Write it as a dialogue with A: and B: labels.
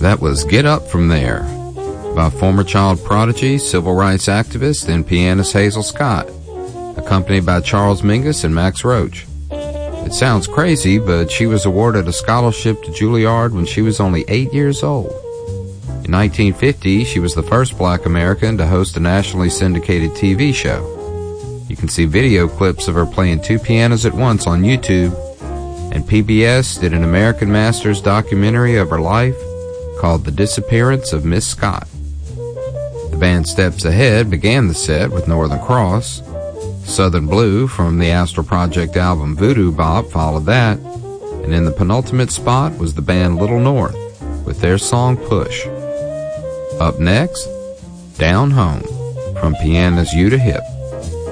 A: That was Get Up From There by former child prodigy, civil rights activist, and pianist Hazel Scott, accompanied by Charles Mingus and Max Roach. It sounds crazy, but she was awarded a scholarship to Juilliard when she was only 8 years old. In 1950, she was the first black American to host a nationally syndicated TV show. You can see video clips of her playing two pianos at once on YouTube, and PBS did an American Masters documentary of her life called The Disappearance of Miss Scott. The band Steps Ahead began the set with Northern Cross. Southern Blue from the Astral Project album Voodoo Bop followed that, and in the penultimate spot was the band Little North with their song Push. Up next, Down Home from pianist Yuta Hip.